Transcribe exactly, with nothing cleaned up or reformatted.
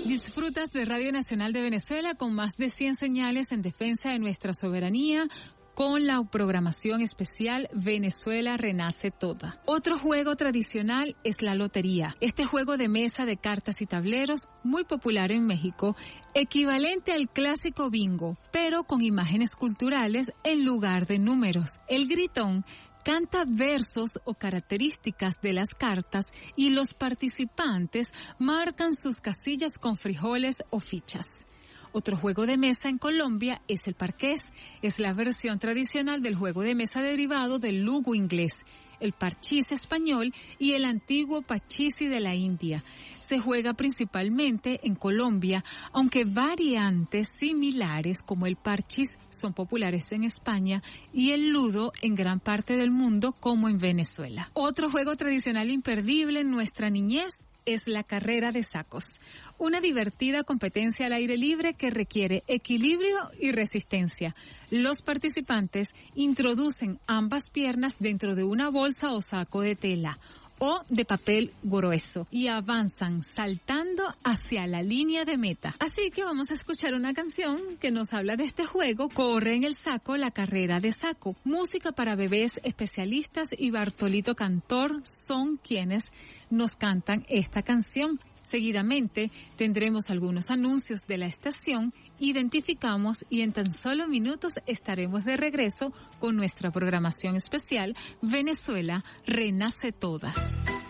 Disfrutas de Radio Nacional de Venezuela con más de cien señales en defensa de nuestra soberanía, con la programación especial Venezuela Renace Toda. Otro juego tradicional es la lotería. Este juego de mesa de cartas y tableros, muy popular en México, equivalente al clásico bingo, pero con imágenes culturales en lugar de números. El gritón canta versos o características de las cartas y los participantes marcan sus casillas con frijoles o fichas. Otro juego de mesa en Colombia es el parqués. Es la versión tradicional del juego de mesa derivado del ludo inglés, el parchís español y el antiguo pachisi de la India. Se juega principalmente en Colombia, aunque variantes similares como el parchís son populares en España y el ludo en gran parte del mundo como en Venezuela. Otro juego tradicional imperdible en nuestra niñez es la carrera de sacos, una divertida competencia al aire libre que requiere equilibrio y resistencia. Los participantes introducen ambas piernas dentro de una bolsa o saco de tela o de papel grueso y avanzan saltando hacia la línea de meta. Así que vamos a escuchar una canción que nos habla de este juego. Corre en el saco, la carrera de saco. Música para bebés especialistas y Bartolito Cantor son quienes nos cantan esta canción. Seguidamente tendremos algunos anuncios de la estación, identificamos y en tan solo minutos estaremos de regreso con nuestra programación especial Venezuela Renace Toda.